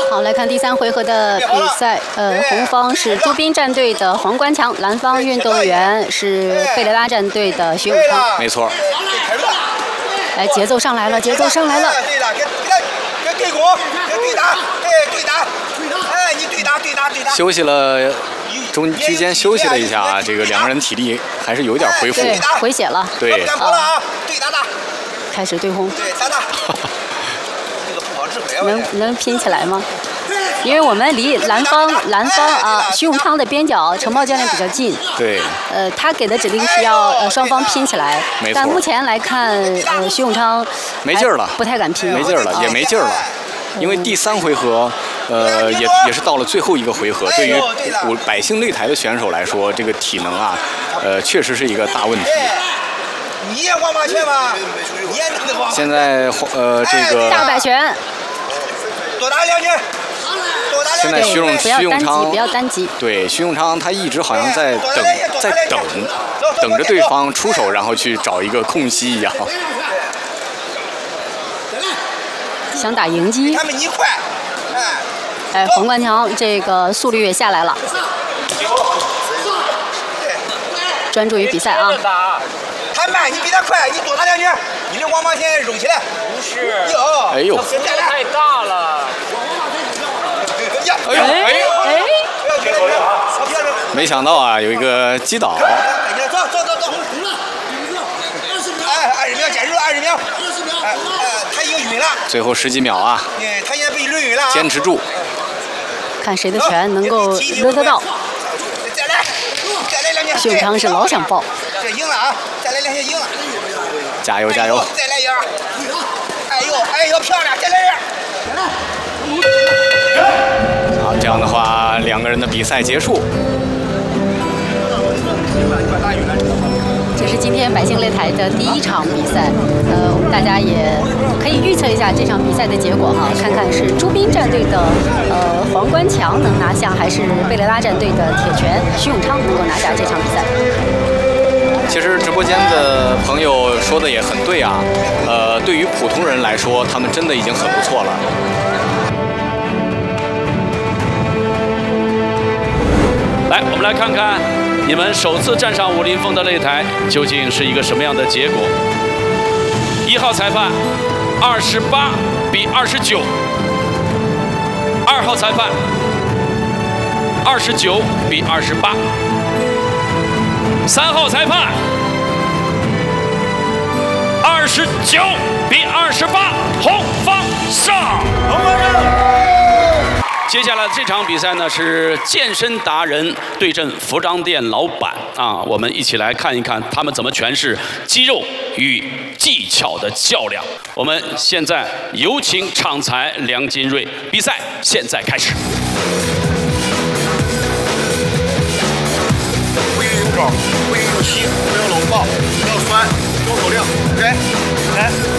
好，来看第3回合的比赛。红方是朱斌战队的黄冠强，蓝方运动员是贝雷拉战队的徐永昌。 没错。 来，节奏上来了，节奏上来了。 对的，给对攻，给对打，哎，对打，哎，你对打，对打，对打。 休息了，居间休息了一下啊，这个2个人体力还是有点恢复。 对，回血了。 对。 不敢跑了啊，对打打。 开始对轰。 对，打打。这个不好指挥啊。 能拼起来吗？因为我们离蓝方啊徐永昌的边角程豹教练比较近。 对。 他给的指令是要双方拼起来。 没错。 但目前来看，徐永昌没劲儿了， 不太敢拼。 没劲儿了，也没劲儿了。因为第3回合，也是到了最后一个回合，对于百姓擂台的选手来说，这个体能啊，确实是一个大问题。 你也王八拳吗？你也能的王八拳。 现在这个大摆拳， 多打2拳。 现在徐永昌不要单击。 对，徐永昌他一直好像在等着对方出手，然后去找一个空隙一样。 想打迎击。 他们你快， 哎，黄冠强这个速率也下来了。专注于比赛啊。 他慢，你比他快，你多打2拳，你的王八拳扔起来。 不是。 哎呦。 太大了。 哎呦哎。没想到啊，有一个击倒。 走。哎，20秒减速，20秒。他已经晕了。 最后10几秒啊。 他现在被抡晕了。 坚持住。 看谁的拳能够勒得到。 再来2拳。 徐永昌是老想爆。 这赢了啊！再来2拳赢了。 加油加油！ 再来一下。哎呦，漂亮！再来一下。 好，这样的话，2个人的比赛结束。 这是今天百姓擂台的第1场比赛，我们大家也可以预测一下这场比赛的结果哈，看看是朱斌战队的黄冠强能拿下，还是贝雷拉战队的铁拳徐永昌能够拿下这场比赛。 其实直播间的朋友说的也很对啊，对于普通人来说，他们真的已经很不错了。 来，我们来看看你们首次站上武林风的擂台，究竟是一个什么样的结果？1号裁判28比29，2号裁判29比28，3号裁判29比28，红方上。红方上。接下来这场比赛呢是健身达人对阵服装店老板啊，我们一起来看一看他们怎么诠释肌肉与技巧的较量。我们现在有请场裁梁金瑞，比赛现在开始。 不应用招，不应用膝，不应搂抱，不要酸，说口令，来。